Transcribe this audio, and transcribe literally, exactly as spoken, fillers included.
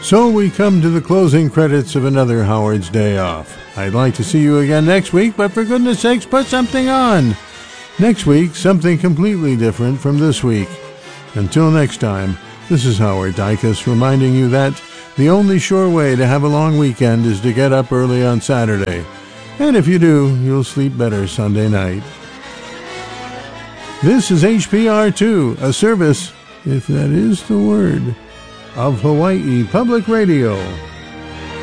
So we come to the closing credits of another Howard's Day Off. I'd like to see you again next week, but for goodness sakes, put something on. Next week, something completely different from this week. Until next time, this is Howard Dykus reminding you that the only sure way to have a long weekend is to get up early on Saturday. And if you do, you'll sleep better Sunday night. This is H P R two, a service, if that is the word, of Hawaii Public Radio.